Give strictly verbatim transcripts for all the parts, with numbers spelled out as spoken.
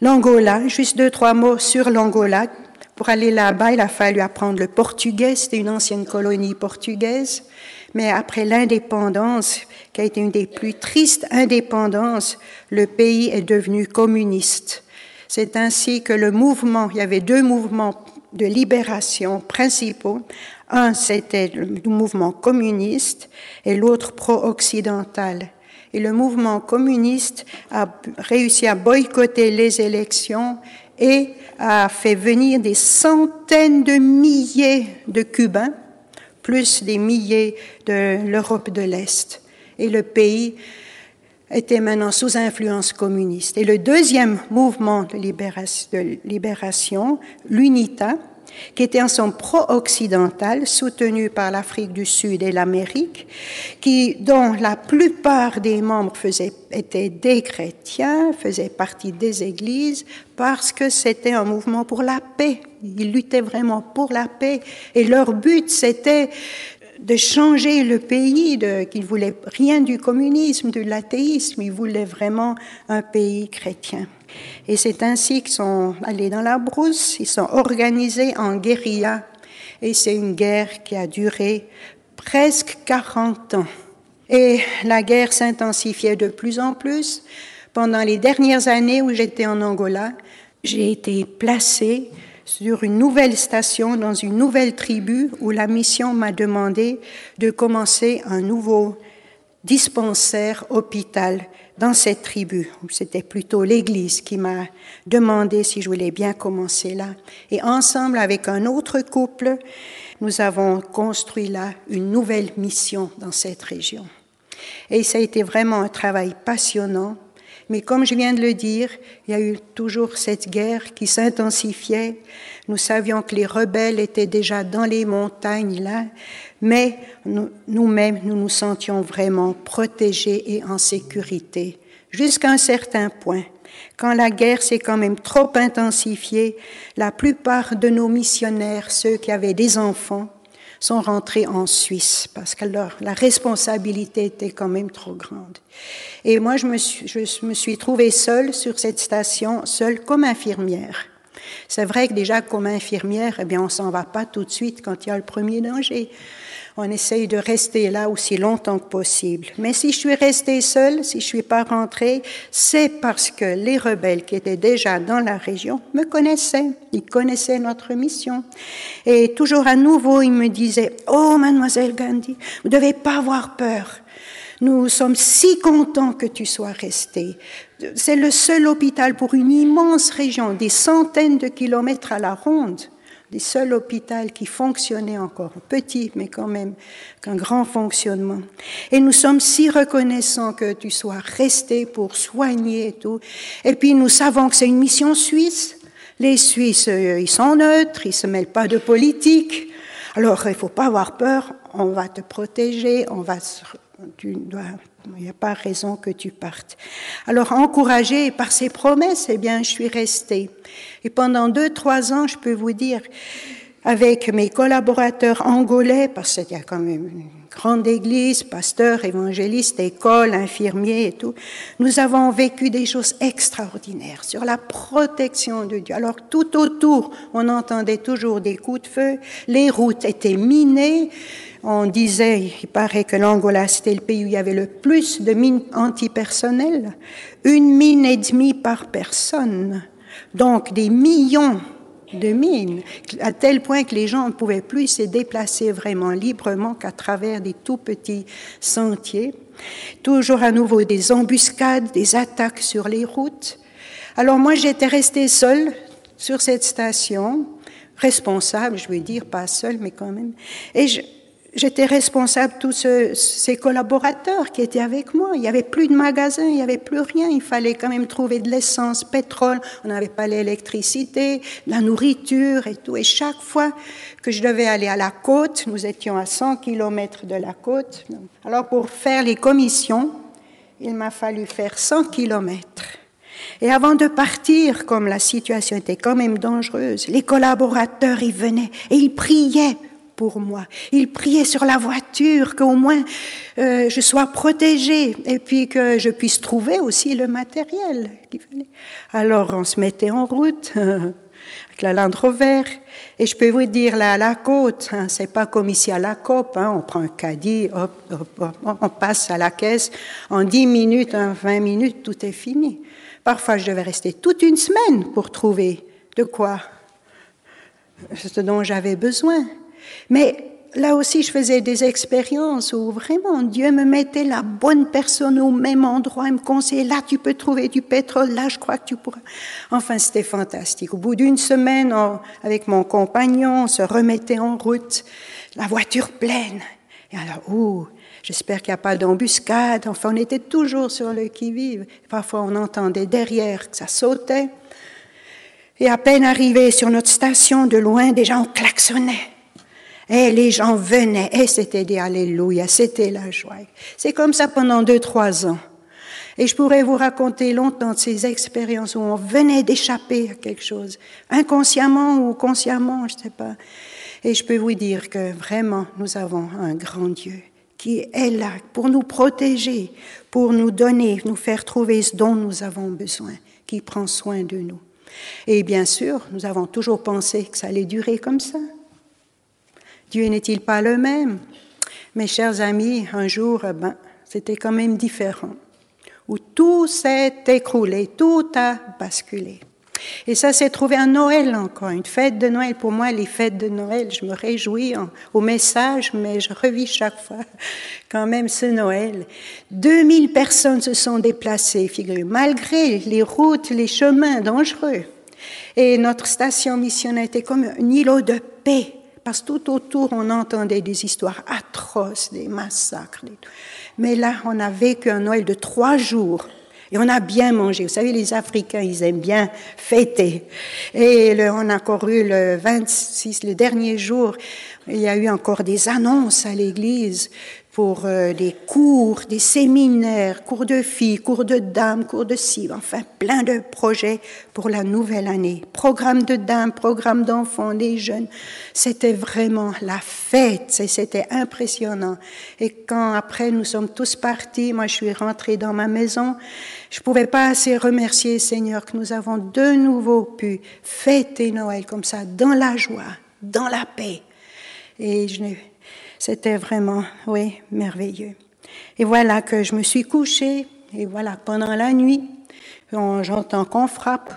L'Angola, juste deux, trois mots sur l'Angola. Pour aller là-bas, il a fallu apprendre le portugais. C'était une ancienne colonie portugaise. Mais après l'indépendance, qui a été une des plus tristes indépendances, le pays est devenu communiste. C'est ainsi que le mouvement, il y avait deux mouvements de libération principaux. Un, c'était le mouvement communiste et l'autre pro-occidental. Et le mouvement communiste a réussi à boycotter les élections et a fait venir des centaines de milliers de Cubains, plus des milliers de l'Europe de l'Est. Et le pays était maintenant sous influence communiste. Et le deuxième mouvement de libération, de libération l'UNITA, qui était en son pro-occidental, soutenu par l'Afrique du Sud et l'Amérique, qui, dont la plupart des membres faisaient, étaient des chrétiens, faisaient partie des églises, parce que c'était un mouvement pour la paix. Ils luttaient vraiment pour la paix. Et leur but, c'était de changer le pays, de, qu'ils voulaient rien du communisme, de l'athéisme, ils voulaient vraiment un pays chrétien. Et c'est ainsi qu'ils sont allés dans la brousse, ils sont organisés en guérilla, et c'est une guerre qui a duré presque quarante ans. Et la guerre s'intensifiait de plus en plus. Pendant les dernières années où j'étais en Angola, j'ai été placée sur une nouvelle station, dans une nouvelle tribu, où la mission m'a demandé de commencer un nouveau dispensaire hôpital dans cette tribu. C'était plutôt l'Église qui m'a demandé si je voulais bien commencer là. Et ensemble, avec un autre couple, nous avons construit là une nouvelle mission dans cette région. Et ça a été vraiment un travail passionnant. Mais comme je viens de le dire, il y a eu toujours cette guerre qui s'intensifiait. Nous savions que les rebelles étaient déjà dans les montagnes là, mais nous, nous-mêmes, nous nous sentions vraiment protégés et en sécurité, jusqu'à un certain point. Quand la guerre s'est quand même trop intensifiée, la plupart de nos missionnaires, ceux qui avaient des enfants, sont rentrés en Suisse parce que leur, la responsabilité était quand même trop grande. Et moi, je me suis, je me suis trouvée seule sur cette station, seule comme infirmière. C'est vrai que déjà, comme infirmière, eh bien, on s'en va pas tout de suite quand il y a le premier danger. On essaye de rester là aussi longtemps que possible. Mais si je suis restée seule, si je suis pas rentrée, c'est parce que les rebelles qui étaient déjà dans la région me connaissaient. Ils connaissaient notre mission. Et toujours à nouveau, ils me disaient « Oh, mademoiselle Gandhi, vous devez pas avoir peur. Nous sommes si contents que tu sois restée. C'est le seul hôpital pour une immense région, des centaines de kilomètres à la ronde. Des seuls hôpitaux qui fonctionnaient encore, petit, mais quand même qu'un grand fonctionnement. Et nous sommes si reconnaissants que tu sois resté pour soigner et tout. Et puis nous savons que c'est une mission suisse. Les Suisses, ils sont neutres, ils se mêlent pas de politique. Alors il faut pas avoir peur, on va te protéger, on va, tu dois, il n'y a pas raison que tu partes. Alors encouragée par ces promesses, eh bien je suis restée. Et pendant deux, trois ans, je peux vous dire, avec mes collaborateurs angolais, parce qu'il y a quand même une grande église, pasteur, évangéliste, école, infirmier et tout, nous avons vécu des choses extraordinaires sur la protection de Dieu. Alors tout autour, on entendait toujours des coups de feu, les routes étaient minées. On disait, il paraît que l'Angola, c'était le pays où il y avait le plus de mines antipersonnelles, une mine et demie par personne. Donc, des millions de mines, à tel point que les gens ne pouvaient plus se déplacer vraiment librement qu'à travers des tout petits sentiers. Toujours à nouveau des embuscades, des attaques sur les routes. Alors moi, j'étais restée seule sur cette station, responsable, je veux dire, pas seule, mais quand même. Et je, J'étais responsable de tous ce, ces collaborateurs qui étaient avec moi. Il n'y avait plus de magasins, il n'y avait plus rien. Il fallait quand même trouver de l'essence, pétrole. On n'avait pas l'électricité, la nourriture et tout. Et chaque fois que je devais aller à la côte, nous étions à cent kilomètres de la côte. Alors pour faire les commissions, il m'a fallu faire cent kilomètres. Et avant de partir, comme la situation était quand même dangereuse, les collaborateurs, ils venaient et ils priaient pour moi. Il priait sur la voiture, qu'au moins euh, je sois protégée et puis que je puisse trouver aussi le matériel qu'il fallait. Alors on se mettait en route avec la Land Rover. Et je peux vous dire, là, à la côte, hein, c'est pas comme ici à la C O P, hein, on prend un caddie, hop, hop, hop, on passe à la caisse, en dix minutes, hein, vingt minutes, tout est fini. Parfois, je devais rester toute une semaine pour trouver de quoi, ce dont j'avais besoin. Mais là aussi, je faisais des expériences où vraiment Dieu me mettait la bonne personne au même endroit, il me conseillait, là tu peux trouver du pétrole, là je crois que tu pourras. Enfin, c'était fantastique. Au bout d'une semaine, on, avec mon compagnon, on se remettait en route, la voiture pleine. Et alors, ouh, j'espère qu'il n'y a pas d'embuscade. Enfin, on était toujours sur le qui-vive. Parfois, on entendait derrière que ça sautait. Et à peine arrivé sur notre station, de loin, déjà on klaxonnait. Et les gens venaient, et c'était des alléluia, c'était la joie. C'est comme ça pendant deux, trois ans. Et je pourrais vous raconter longtemps de ces expériences où on venait d'échapper à quelque chose, inconsciemment ou consciemment, je ne sais pas. Et je peux vous dire que vraiment, nous avons un grand Dieu qui est là pour nous protéger, pour nous donner, nous faire trouver ce dont nous avons besoin, qui prend soin de nous. Et bien sûr, nous avons toujours pensé que ça allait durer comme ça. Dieu n'est-il pas le même? Mes chers amis, un jour, ben, c'était quand même différent, où tout s'est écroulé, tout a basculé. Et ça s'est trouvé à Noël encore, une fête de Noël. Pour moi, les fêtes de Noël, je me réjouis en, au message, mais je revis chaque fois quand même ce Noël. deux mille personnes se sont déplacées, figurez-vous, malgré les routes, les chemins dangereux. Et notre station missionnaire était comme un îlot de paix. Parce que tout autour, on entendait des histoires atroces, des massacres. Mais là, on a vécu un Noël de trois jours. Et on a bien mangé. Vous savez, les Africains, ils aiment bien fêter. Et le, on a encore eu le vingt-six, le dernier jour, il y a eu encore des annonces à l'église pour euh, des cours, des séminaires, cours de filles, cours de dames, cours de ci, enfin plein de projets pour la nouvelle année. Programme de dames, programme d'enfants, des jeunes. C'était vraiment la fête, c'était impressionnant. Et quand après nous sommes tous partis, moi je suis rentrée dans ma maison, je ne pouvais pas assez remercier Seigneur que nous avons de nouveau pu fêter Noël comme ça, dans la joie, dans la paix. Et je n'ai... C'était vraiment, oui, merveilleux. Et voilà que je me suis couchée, et voilà, pendant la nuit, on, j'entends qu'on frappe.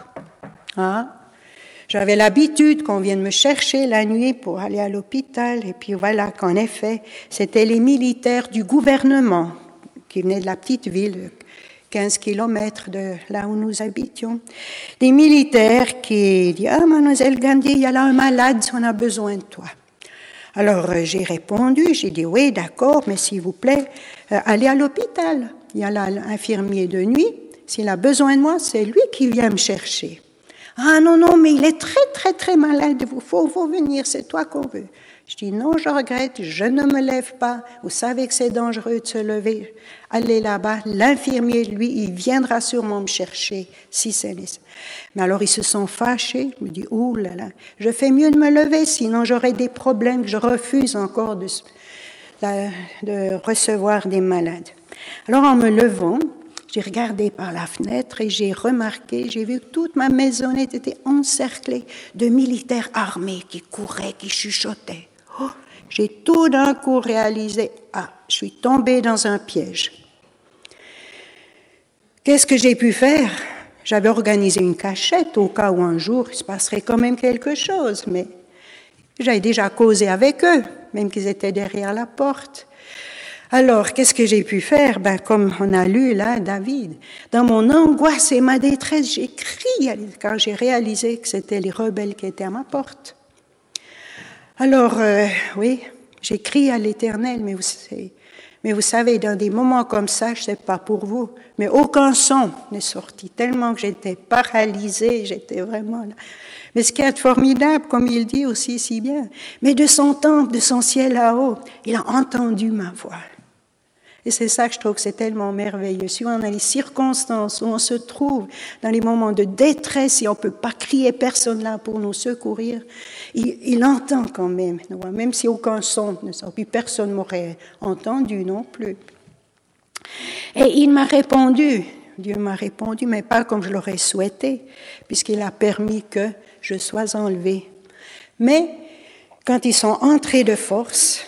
Ah, j'avais l'habitude qu'on vienne me chercher la nuit pour aller à l'hôpital, et puis voilà qu'en effet, c'était les militaires du gouvernement qui venaient de la petite ville, quinze kilomètres de là où nous habitions. Des militaires qui disent « Ah, mademoiselle Gandhi, il y a là un malade, on a besoin de toi. » Alors, euh, j'ai répondu, j'ai dit, oui, d'accord, mais s'il vous plaît, euh, allez à l'hôpital. Il y a là l'infirmier de nuit. S'il a besoin de moi, c'est lui qui vient me chercher. Ah non, non, mais il est très, très, très malade. Il faut, faut venir, c'est toi qu'on veut. Je dis, non, je regrette, je ne me lève pas. Vous savez que c'est dangereux de se lever. Allez là-bas. L'infirmier, lui, il viendra sûrement me chercher si c'est nécessaire. Mais alors, ils se sont fâchés. Je me dis, ouh là là, je fais mieux de me lever, sinon j'aurai des problèmes que je refuse encore de, de recevoir des malades. Alors, en me levant, j'ai regardé par la fenêtre et j'ai remarqué, j'ai vu que toute ma maisonnette était encerclée de militaires armés qui couraient, qui chuchotaient. Oh, j'ai tout d'un coup réalisé, ah, je suis tombée dans un piège. Qu'est-ce que j'ai pu faire? J'avais organisé une cachette au cas où un jour il se passerait quand même quelque chose, mais j'avais déjà causé avec eux, même qu'ils étaient derrière la porte. Alors, qu'est-ce que j'ai pu faire? Ben, comme on a lu là, David, dans mon angoisse et ma détresse, j'ai crié quand j'ai réalisé que c'était les rebelles qui étaient à ma porte. Alors, euh, oui, j'ai crié à l'Éternel, mais vous, savez, mais vous savez, dans des moments comme ça, je ne sais pas pour vous, mais aucun son n'est sorti, tellement que j'étais paralysée, j'étais vraiment là. Mais ce qui est formidable, comme il dit aussi si bien, mais de son temple, de son ciel là-haut, il a entendu ma voix. Et c'est ça que je trouve que c'est tellement merveilleux. Si on a les circonstances où on se trouve, dans les moments de détresse, et on ne peut pas crier, personne là pour nous secourir, il, il entend quand même, même si aucun son ne sort, puis personne ne m'aurait entendu non plus. Et il m'a répondu, Dieu m'a répondu, mais pas comme je l'aurais souhaité, puisqu'il a permis que je sois enlevée. Mais quand ils sont entrés de force,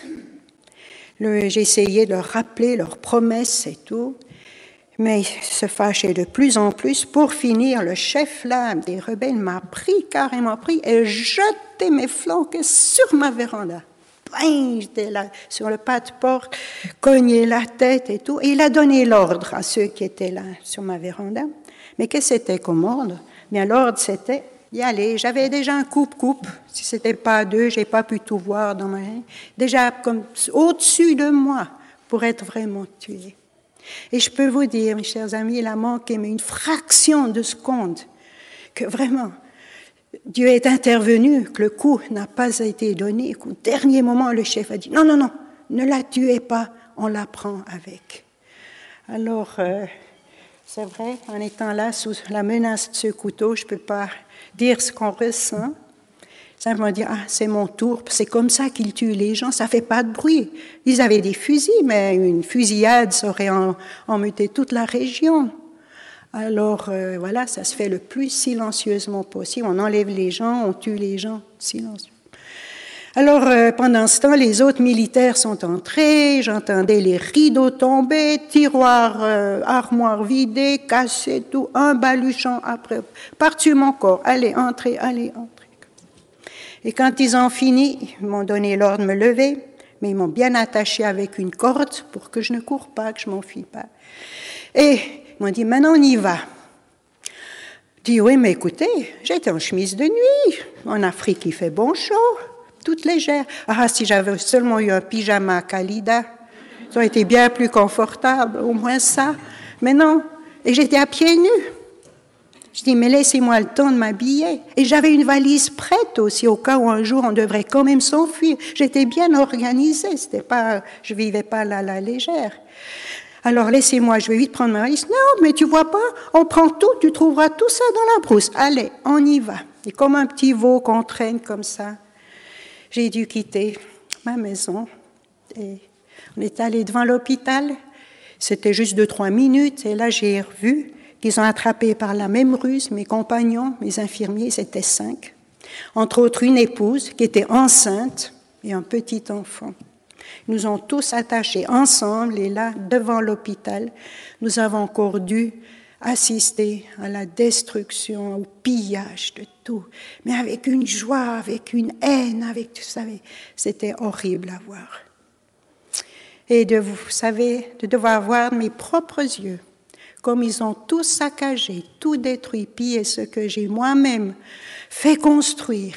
le, j'ai essayé de leur rappeler leurs promesses et tout, mais ils se fâchaient de plus en plus. Pour finir, le chef là des rebelles m'a pris, carrément pris, et jeté mes flancs sur ma véranda. Bang, j'étais là sur le pas de porte, cogné la tête et tout. Et il a donné l'ordre à ceux qui étaient là sur ma véranda. Mais qu'est-ce que c'était comme ordre? Bien, l'ordre, c'était d'y aller. J'avais déjà un coupe-coupe. Si ce n'était pas deux, je n'ai pas pu tout voir dans ma main. Déjà comme au-dessus de moi pour être vraiment tué. Et je peux vous dire, mes chers amis, il a manqué mais une fraction de seconde que vraiment Dieu est intervenu, que le coup n'a pas été donné. Qu'au dernier moment, le chef a dit « Non, non, non, ne la tuez pas, on la prend avec. » Alors, euh, c'est vrai, en étant là sous la menace de ce couteau, je ne peux pas dire ce qu'on ressent. Simplement dire « Ah, c'est mon tour. » C'est comme ça qu'ils tuent les gens, ça ne fait pas de bruit. Ils avaient des fusils, mais une fusillade, ça aurait emmuté toute la région. Alors, euh, voilà, ça se fait le plus silencieusement possible. On enlève les gens, on tue les gens, silencieux. Alors, euh, pendant ce temps, les autres militaires sont entrés, j'entendais les rideaux tomber, tiroirs, euh, armoires vidées, cassées, tout, un baluchon après. Par-dessus mon corps, allez, entrez, allez, entrez. Et quand ils ont fini, ils m'ont donné l'ordre de me lever, mais ils m'ont bien attaché avec une corde pour que je ne cours pas, que je ne m'enfuis pas. Et ils m'ont dit, maintenant on y va. Je dis, oui, mais écoutez, j'étais en chemise de nuit. En Afrique, il fait bon chaud, toute légère. Ah, si j'avais seulement eu un pyjama Kalida, ça aurait été bien plus confortable, au moins ça. Mais non, et j'étais à pieds nus. Je dis, mais laissez-moi le temps de m'habiller. Et j'avais une valise prête aussi, au cas où un jour on devrait quand même s'enfuir. J'étais bien organisée, c'était pas, je vivais pas là à la légère. Alors, laissez-moi, je vais vite prendre ma valise. Non, mais tu vois pas, on prend tout, tu trouveras tout ça dans la brousse. Allez, on y va. Et comme un petit veau qu'on traîne comme ça, j'ai dû quitter ma maison. Et on est allé devant l'hôpital. C'était juste deux, trois minutes. Et là, j'ai revu qu'ils ont attrapé par la même ruse mes compagnons, mes infirmiers, c'était cinq. Entre autres, une épouse qui était enceinte et un petit enfant. Ils nous ont tous attachés ensemble et là, devant l'hôpital, nous avons encore dû assister à la destruction, au pillage de tout, mais avec une joie, avec une haine, avec, vous savez, c'était horrible à voir. Et de, vous savez, de devoir voir mes propres yeux, comme ils ont tout saccagé, tout détruit, pillé ce que j'ai moi-même fait construire.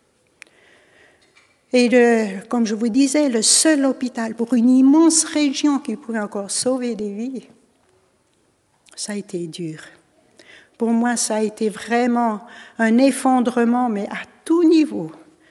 Et de, comme je vous disais, le seul hôpital pour une immense région qui pouvait encore sauver des vies, ça a été dur. Pour moi, ça a été vraiment un effondrement, mais à tout niveau.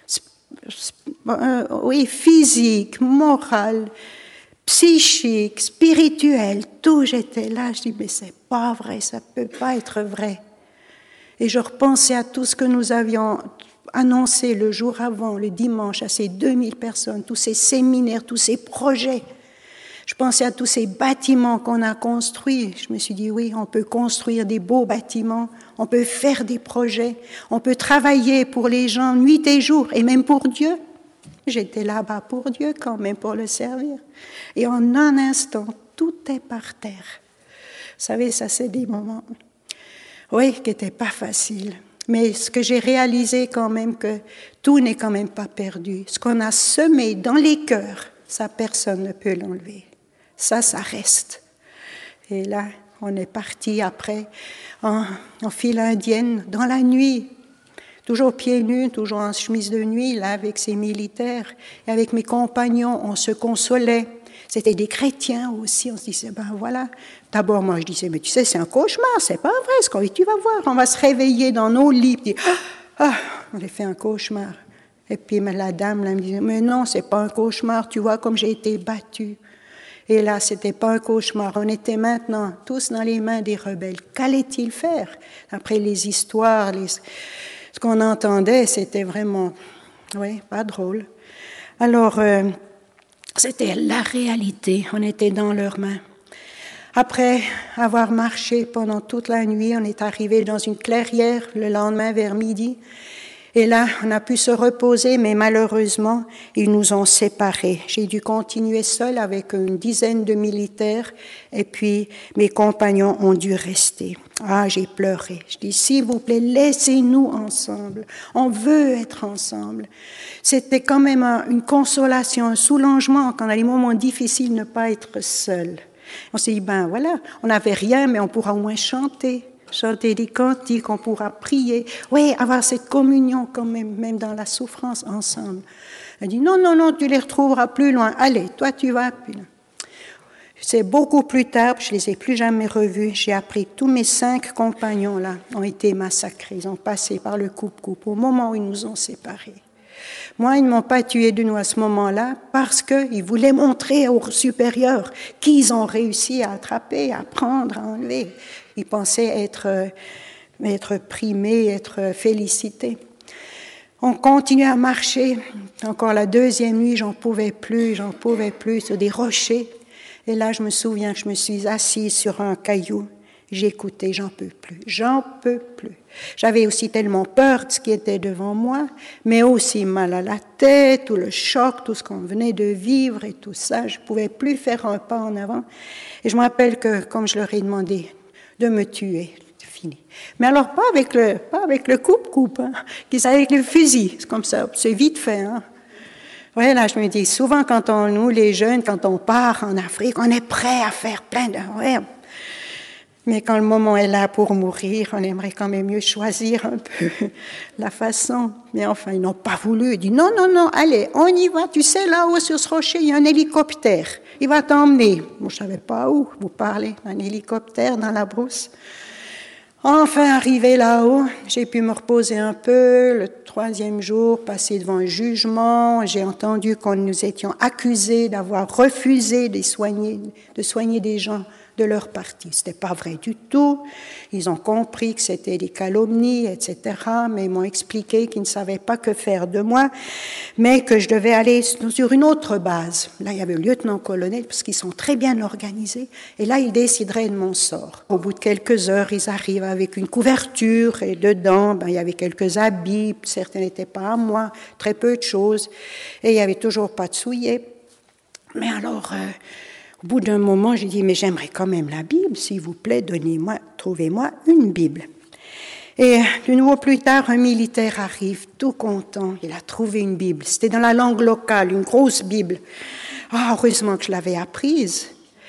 Oui, physique, moral, psychique, spirituel, tout, j'étais là. Je dis, mais c'est pas vrai, ça peut pas être vrai. Et je repensais à tout ce que nous avions annoncé le jour avant, le dimanche, à ces deux mille personnes, tous ces séminaires, tous ces projets. Je pensais à tous ces bâtiments qu'on a construits. Je me suis dit, oui, on peut construire des beaux bâtiments, on peut faire des projets, on peut travailler pour les gens nuit et jour, et même pour Dieu. J'étais là-bas pour Dieu quand même, pour le servir. Et en un instant, tout est par terre. Vous savez, ça, c'est des moments, oui, qui n'étaient pas faciles. Mais ce que j'ai réalisé quand même, que tout n'est quand même pas perdu. Ce qu'on a semé dans les cœurs, ça, personne ne peut l'enlever. Ça, ça reste. Et là, on est parti après en, en file indienne, dans la nuit, toujours pieds nus, toujours en chemise de nuit, là, avec ces militaires. Et avec mes compagnons, on se consolait. C'était des chrétiens aussi. On se disait, ben voilà. D'abord, moi, je disais, mais tu sais, c'est un cauchemar, c'est pas vrai ce qu'on tu vas voir. On va se réveiller dans nos lits. Puis, ah, ah, on a fait un cauchemar. Et puis la dame là, me disait, mais non, c'est pas un cauchemar, tu vois comme j'ai été battue. Et là, c'était pas un cauchemar. On était maintenant tous dans les mains des rebelles. Qu'allait-il faire? Après les histoires, les... ce qu'on entendait, c'était vraiment, oui, pas drôle. Alors, euh, c'était la réalité. On était dans leurs mains. Après avoir marché pendant toute la nuit, on est arrivé dans une clairière le lendemain vers midi. Et là, on a pu se reposer, mais malheureusement, ils nous ont séparés. J'ai dû continuer seule avec une dizaine de militaires, et puis mes compagnons ont dû rester. Ah, j'ai pleuré. Je dis, s'il vous plaît, laissez-nous ensemble. On veut être ensemble. C'était quand même un, une consolation, un soulagement quand dans les moments difficiles, ne pas être seul. On s'est dit, ben voilà, on n'avait rien, mais on pourra au moins chanter. Chanter des cantiques, on pourra prier. Oui, avoir cette communion quand même, même dans la souffrance ensemble. Elle dit, non, non, non, tu les retrouveras plus loin. Allez, toi, tu vas plus loin. C'est beaucoup plus tard, je les ai plus jamais revus. J'ai appris que tous mes cinq compagnons, là, ont été massacrés. Ils ont passé par le coupe-coupe au moment où ils nous ont séparés. Moi, ils ne m'ont pas tué de nous à ce moment-là parce qu'ils voulaient montrer aux supérieurs qu'ils ont réussi à attraper, à prendre, à enlever. Ils pensaient être, être primés, être félicités. On continuait à marcher. Encore la deuxième nuit, j'en pouvais plus, j'en pouvais plus, sur des rochers. Et là, je me souviens que je me suis assise sur un caillou. J'écoutais, j'en peux plus, j'en peux plus. J'avais aussi tellement peur de ce qui était devant moi, mais aussi mal à la tête, tout le choc, tout ce qu'on venait de vivre et tout ça. Je ne pouvais plus faire un pas en avant. Et je me rappelle que, comme je leur ai demandé de me tuer, c'est fini. Mais alors, pas avec le, pas avec le coupe-coupe, hein, qu'ils avec le fusil, c'est comme ça, c'est vite fait, hein. Ouais, là, je me dis, souvent, quand on, nous, les jeunes, quand on part en Afrique, on est prêt à faire plein de... Ouais. Mais quand le moment est là pour mourir, on aimerait quand même mieux choisir un peu la façon. Mais enfin, ils n'ont pas voulu. Ils disent, non, non, non, allez, on y va. Tu sais, là-haut, sur ce rocher, il y a un hélicoptère. Il va t'emmener. Moi, je ne savais pas où vous parlez, un hélicoptère dans la brousse. Enfin, arrivé là-haut, j'ai pu me reposer un peu. Le troisième jour, passé devant un jugement, j'ai entendu qu'on nous étions accusés d'avoir refusé de soigner, de soigner des gens de leur parti. Ce n'était pas vrai du tout. Ils ont compris que c'était des calomnies, et cetera, mais ils m'ont expliqué qu'ils ne savaient pas que faire de moi, mais que je devais aller sur une autre base. Là, il y avait le lieutenant-colonel, parce qu'ils sont très bien organisés, et là, ils décideraient de mon sort. Au bout de quelques heures, ils arrivent avec une couverture, et dedans, ben, il y avait quelques habits, certains n'étaient pas à moi, très peu de choses, et il n'y avait toujours pas de souliers. Mais alors... Euh, Au bout d'un moment, j'ai dit, mais j'aimerais quand même la Bible, s'il vous plaît, donnez-moi, trouvez-moi une Bible. Et de nouveau plus tard, un militaire arrive, tout content, il a trouvé une Bible. C'était dans la langue locale, une grosse Bible. Ah, heureusement que je l'avais apprise.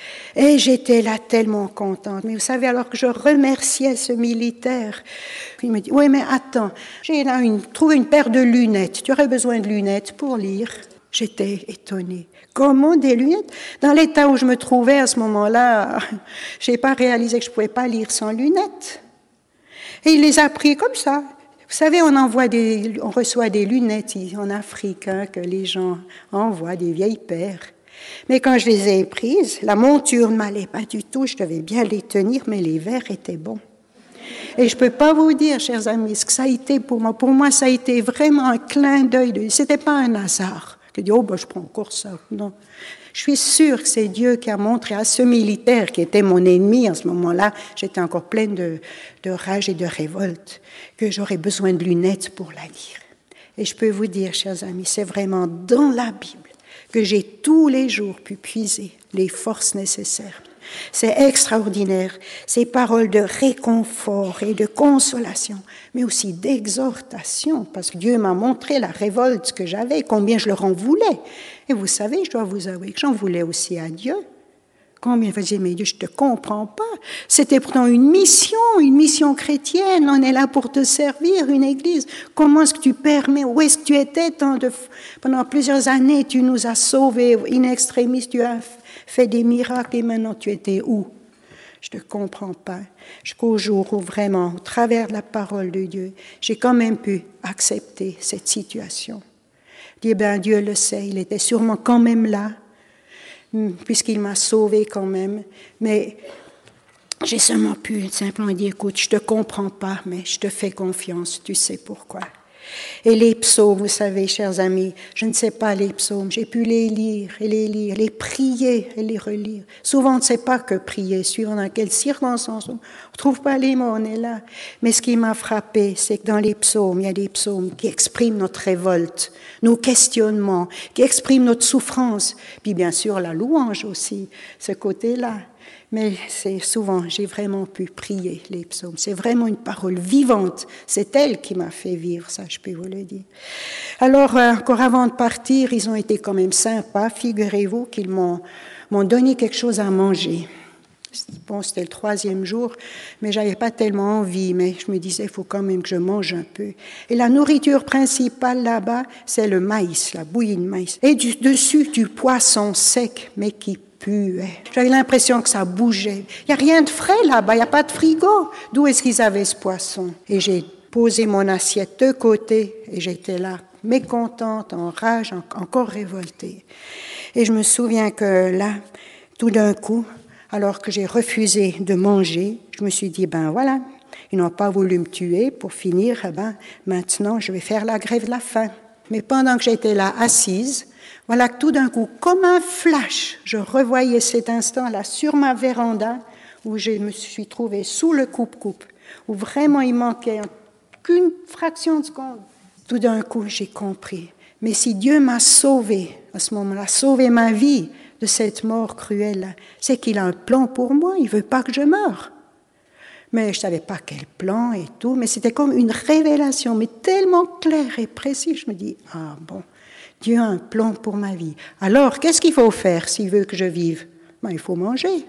Et j'étais là tellement contente. Mais vous savez, alors que je remerciais ce militaire, il me dit, oui, mais attends, j'ai là une, trouvé une paire de lunettes. Tu aurais besoin de lunettes pour lire. J'étais étonnée. Comment des lunettes? Dans l'état où je me trouvais à ce moment-là, je n'ai pas réalisé que je ne pouvais pas lire sans lunettes. Et il les a pris comme ça. Vous savez, on envoie des, on reçoit des lunettes en Afrique, hein, que les gens envoient, des vieilles paires. Mais quand je les ai prises, la monture ne m'allait pas du tout, je devais bien les tenir, mais les verres étaient bons. Et je ne peux pas vous dire, chers amis, ce que ça a été pour moi. Pour moi, ça a été vraiment un clin d'œil. De... Ce n'était pas un hasard. Je dis, oh, ben, je prends encore ça. Non. Je suis sûre que c'est Dieu qui a montré à ce militaire qui était mon ennemi en ce moment-là, j'étais encore pleine de, de rage et de révolte, que j'aurais besoin de lunettes pour la lire. Et je peux vous dire, chers amis, c'est vraiment dans la Bible que j'ai tous les jours pu puiser les forces nécessaires. C'est extraordinaire, ces paroles de réconfort et de consolation, mais aussi d'exhortation, parce que Dieu m'a montré la révolte que j'avais, combien je leur en voulais. Et vous savez, je dois vous avouer que j'en voulais aussi à Dieu. Combien je disais, mais Dieu, je ne te comprends pas. C'était pourtant une mission, une mission chrétienne. On est là pour te servir, une église. Comment est-ce que tu permets, où est-ce que tu étais tant de, pendant plusieurs années, tu nous as sauvés, in extremis, tu as fait des miracles et maintenant tu étais où? Je ne te comprends pas. Jusqu'au jour où vraiment, au travers de la parole de Dieu, j'ai quand même pu accepter cette situation. Dire, ben Dieu le sait, il était sûrement quand même là. puisqu'il m'a sauvée quand même. Mais j'ai seulement pu simplement dire, écoute, je te comprends pas, mais je te fais confiance, tu sais pourquoi. Et les psaumes, vous savez, chers amis, je ne sais pas les psaumes, j'ai pu les lire et les lire, les prier et les relire. Souvent, on ne sait pas que prier, suivant dans quelles circonstances, on ne trouve pas les mots, on est là. Mais ce qui m'a frappé, c'est que dans les psaumes, il y a des psaumes qui expriment notre révolte, nos questionnements, qui expriment notre souffrance, puis bien sûr la louange aussi, ce côté-là. Mais c'est souvent, j'ai vraiment pu prier les psaumes. C'est vraiment une parole vivante. C'est elle qui m'a fait vivre, ça, je peux vous le dire. Alors, euh, encore avant de partir, ils ont été quand même sympas. Figurez-vous qu'ils m'ont, m'ont donné quelque chose à manger. Bon, c'était le troisième jour, mais j'avais pas tellement envie. Mais je me disais, il faut quand même que je mange un peu. Et la nourriture principale là-bas, c'est le maïs, la bouillie de maïs. Et du dessus, du poisson sec, mais qui puait. J'avais l'impression que ça bougeait. Il n'y a rien de frais là-bas, il n'y a pas de frigo. D'où est-ce qu'ils avaient ce poisson? Et j'ai posé mon assiette de côté et j'étais là, mécontente, en rage, en, encore révoltée. Et je me souviens que là, tout d'un coup, alors que j'ai refusé de manger, je me suis dit, ben voilà, ils n'ont pas voulu me tuer. Pour finir, eh ben, maintenant, je vais faire la grève de la faim. Mais pendant que j'étais là, assise, voilà que tout d'un coup, comme un flash, je revoyais cet instant-là sur ma véranda où je me suis trouvée sous le coupe-coupe, où vraiment il manquait qu'une fraction de seconde. Tout d'un coup, j'ai compris. Mais si Dieu m'a sauvée, à ce moment-là, sauvé ma vie de cette mort cruelle, c'est qu'il a un plan pour moi, il ne veut pas que je meure. Mais je ne savais pas quel plan et tout, mais c'était comme une révélation, mais tellement claire et précise. Je me dis, ah bon, Dieu a un plan pour ma vie. Alors, qu'est-ce qu'il faut faire s'il veut que je vive? Ben, il faut manger.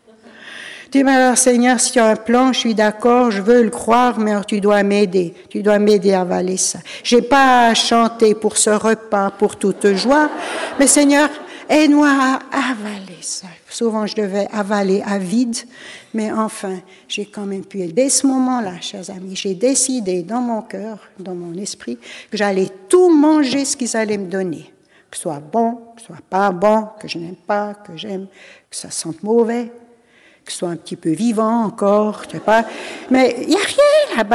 Je dis, ben alors Seigneur, si tu as un plan, je suis d'accord, je veux le croire, mais alors tu dois m'aider. Tu dois m'aider à avaler ça. Je n'ai pas à chanter pour ce repas, pour toute joie, mais Seigneur, aide-moi à avaler ça. Souvent, je devais avaler à vide, mais enfin, j'ai quand même pu. Et dès ce moment-là, chers amis, j'ai décidé dans mon cœur, dans mon esprit, que j'allais tout manger ce qu'ils allaient me donner. Que ce soit bon, que ce soit pas bon, que je n'aime pas, que j'aime, que ça sente mauvais, que ce soit un petit peu vivant encore, je sais pas. Mais il n'y a rien là-bas.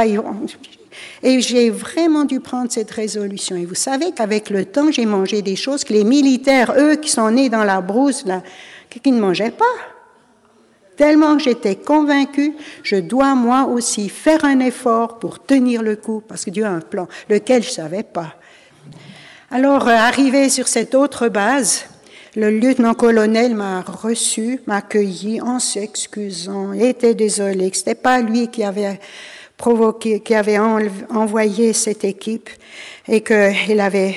Et j'ai vraiment dû prendre cette résolution. Et vous savez qu'avec le temps, j'ai mangé des choses que les militaires, eux, qui sont nés dans la brousse, là, qui ne mangeaient pas. Tellement que j'étais convaincue, je dois moi aussi faire un effort pour tenir le coup, parce que Dieu a un plan, lequel je ne savais pas. Alors, euh, arrivé sur cette autre base, le lieutenant-colonel m'a reçu, m'a accueilli en s'excusant, il était désolé, que ce n'était pas lui qui avait provoqué, qui avait envoyé cette équipe et qu'il avait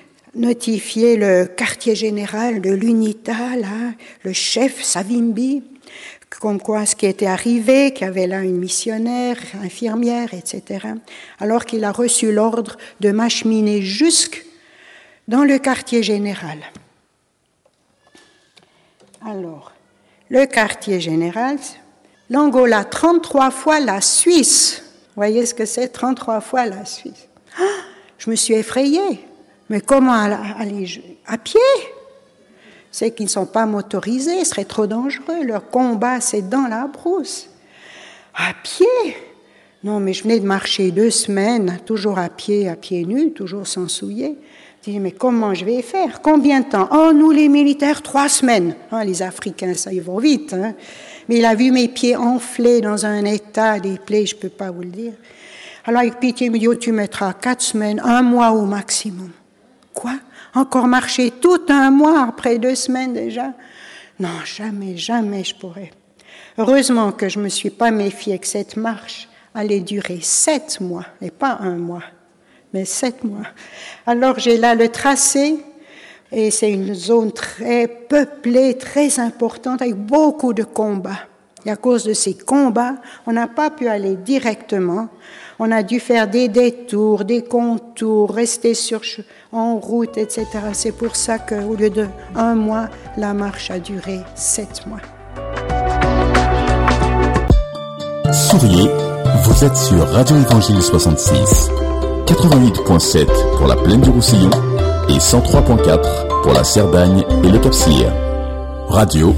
notifié le quartier général de l'UNITA, là, le chef Savimbi, comme quoi ce qui était arrivé, qu'il y avait là une missionnaire, infirmière, et cetera. Alors qu'il a reçu l'ordre de m'acheminer jusque dans le quartier général. Alors, le quartier général, l'Angola, trente-trois fois la Suisse. Vous voyez ce que c'est, trente-trois fois la Suisse. Ah, je me suis effrayée. Mais comment aller à pied? C'est qu'ils ne sont pas motorisés, ce serait trop dangereux. Leur combat, c'est dans la brousse. À pied? Non, mais je venais de marcher deux semaines, toujours à pied, à pieds nus, toujours sans souiller. Je dis, mais comment je vais faire? Combien de temps? Oh, nous les militaires, trois semaines. Ah, les Africains, ça, ils vont vite. Hein? Mais il a vu mes pieds enflés dans un état, des plaies, je ne peux pas vous le dire. Alors, avec pitié, il me dit, oh, tu mettras quatre semaines, un mois au maximum. Quoi? Encore marcher tout un mois après deux semaines déjà? Non, jamais, jamais je pourrais. Heureusement que je ne me suis pas méfiée que cette marche allait durer sept mois, et pas un mois, mais sept mois. Alors j'ai là le tracé, et c'est une zone très peuplée, très importante, avec beaucoup de combats. Et à cause de ces combats, on n'a pas pu aller directement. On a dû faire des détours, des contours, rester sur, en route, et cetera. C'est pour ça qu'au lieu de un mois, la marche a duré sept mois. Souriez, vous êtes sur Radio Évangile soixante-six, quatre-vingt-huit virgule sept pour la plaine du Roussillon et cent trois virgule quatre pour la Cerdagne et le Cap-Sire. Radio